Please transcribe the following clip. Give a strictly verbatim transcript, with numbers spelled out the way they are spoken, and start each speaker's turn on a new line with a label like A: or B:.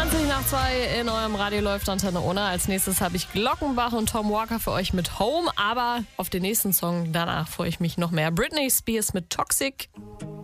A: zwanzig nach zwei in eurem Radio läuft Antenne Unna. Als nächstes habe ich Glockenbach und Tom Walker für euch mit Home. Aber auf den nächsten Song danach freue ich mich noch mehr. Britney Spears mit Toxic.